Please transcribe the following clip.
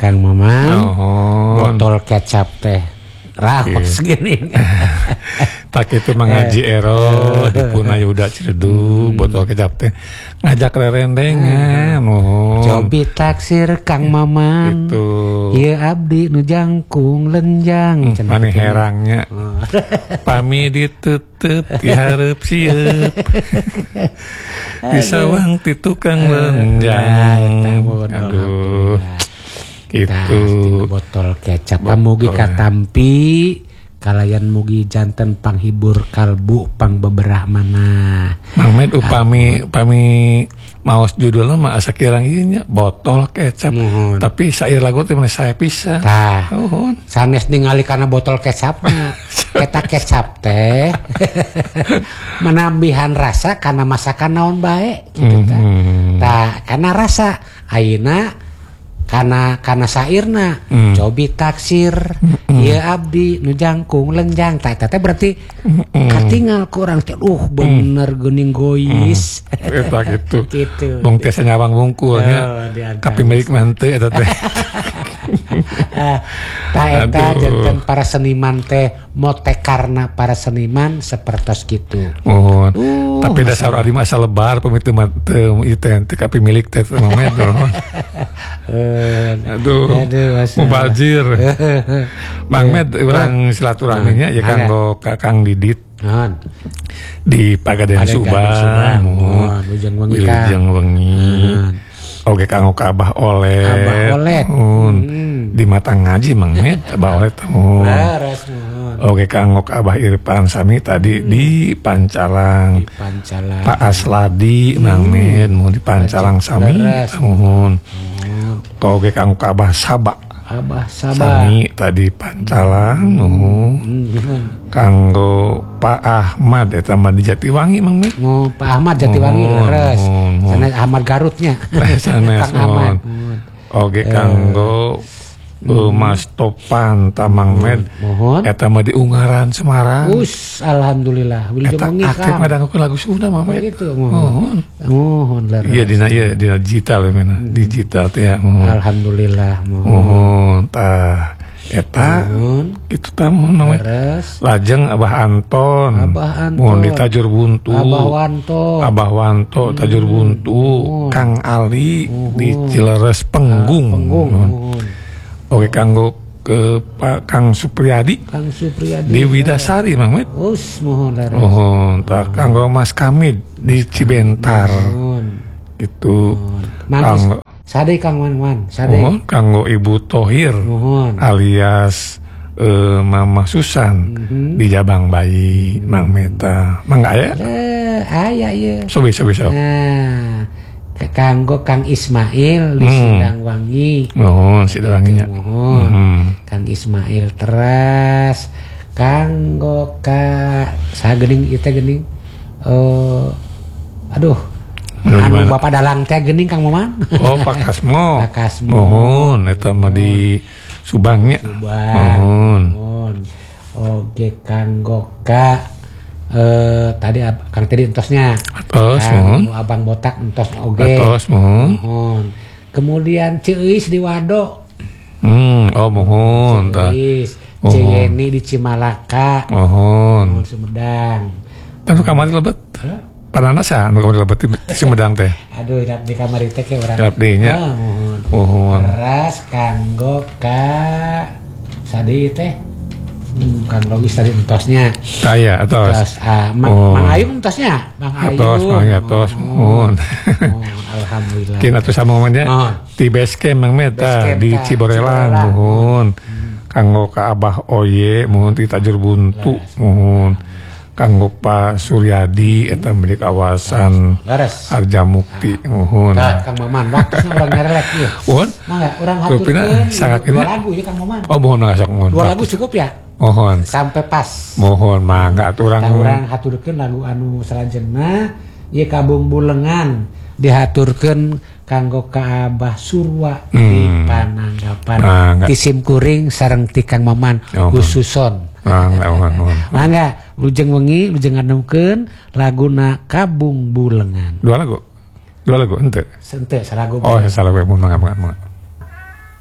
Kang Maman. Botol kecap teh raos gini. Tak itu mengaji ero di Punayuda Ciledug botol kecap teh ngajak rerendengan. Cobi taksir Kang Maman. Itu. Ieu abdi nu jangkung lenjang. Mani herangnya. Pami diteuteut dihareup sieup. Disawang ti tukang lenjang. Aduh. Itu botol kecap mugi katampi kalayan mugi janten panghibur kalbu pang beberah mana. Mang Med upami maos judulna mah asa kirang ieu nya botol kecap. Tapi sair lagu teh saya pisah. Tah. Sanes ningali kana botol kecapna. Eta kecap teh menambihan rasa kana masakan naon bae gitu tah. Kana rasa ayeuna kana sairna cobi taksir ieu abdi nu jangkung lenjang tah eta teh berarti katingal ku urang teh bener geuning gois eta gitu. Gitu. Bong teh nyawang wungkulnya tapi milik manteu eta teh. Tah eta janten para seniman teh motekarna para seniman sapertos kitu. Tapi dasar ari mah asa lebar pemitu mah teu ieu teh tapi milik teh momen. Aduh mubazir. Bang Med urang silaturahminya ya kanggo Kang Didit di Pagaden Subang. Wilujeng wengi. Oke kanggo ka Abah Olet. Di mata ngaji Mang Med Abah Olet. Oke kanggo ka Abah Irfan Sami tadi di Pancalang. Pak Asladi Mang Med mau di Pancalang Sami. Oke kanggo ka Abah Sabak. Sami tadi Pancalang. Kanggo Pak Ahmad eta mah di Jatiwangi Mang Med. Pak Ahmad Jatiwangi leres. Sana Ahmad Garutnya. Sanes Ahmad. Oke kanggo Mas Topan Tamang Med eta mah di Ungaran Semarang. Alhamdulillah eta aktif ngadangukeun lagu Sunda mah Med. Gitu mohon leres. Iya dina digital mena digital teh ya. Alhamdulillah mohon tah eta kitu tah mohon lajeng Abah Anton mohon di Tajur Buntu. Abah Wanto Tajur Buntu. Kang Ali di Cileres Penggung. Oke kanggo ke Pak Kang Supriyadi di Widasari Mang Med. Mohon tak kanggo Mas Kamid di Cibentar. Itu kanggo Sade Kang Wan kanggo Ibu Tohir alias Mama Susan di Jabang Bayi Mang Meta. Mangga aya? Aya ieu. Sobi. Kanggo Kang Ismail di Sidangwangi. Sidangwanginya. Kang Ismail teras kanggo ka sageuning ieu teh geuning anu Bapak Dalang teh geuning Kang Maman. Pak Kasmo. Mohon eta mah di Subangnya. Mohon. Oke kanggo ka tadi Kang Tedi entosnya. Abang Botak entos oge. Mohon. Kemudian Ceuis di Wado. Mohon tah. Ciyeni di Cimalaka. Mohon. Sumedang. Tapi kamari lebet. Panana sa anu kamari lebet di Sumedang teh. Aduh, di kamar teh ke urang. Abdinya. Mohon. Teras kanggo ka sadi teh. Kang Logis tadi entosnya. Saya atos. Mang Ayung entosnya. Mang Atos. Mohon. Alhamdulillah. Kina atuh samomonnya di base camp Mang Meta di Ciborelang. Mohon. Kanggo ka Abah Oye mohon di Tajur Buntu. Mohon. Kanggo Pak Suryadi eta di kawasan Harjamukti. Mohon. Kang Maman waktunya urang ngarelek ieu. Mangga urang haturkeun dua lagu ya Kang Maman. Mohon ngasok mohon. Dua lagu cukup ya? Mohon. Sampai pas. Mohon mangga urang haturkeun lagu anu salajenna ieu Kabung Bulengan dihaturkeun kanggo ka Abah Surwa di Pananggapan. Ti Simkuring sareng ti Kang Maman khususon. Mangga lujeng wengi lujeng ngadengkeun laguna Kabung Bulengan. Dua lagu henteu. Henteu salagu. Salagu mun mangga.